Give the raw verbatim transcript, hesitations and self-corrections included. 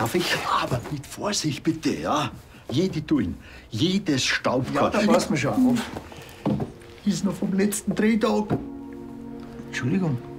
Darf ich? Aber mit Vorsicht bitte, ja? Jede tun. Jedes Staubkorn. Ja, da passen wir schon auf. Ist noch vom letzten Drehtag. Entschuldigung.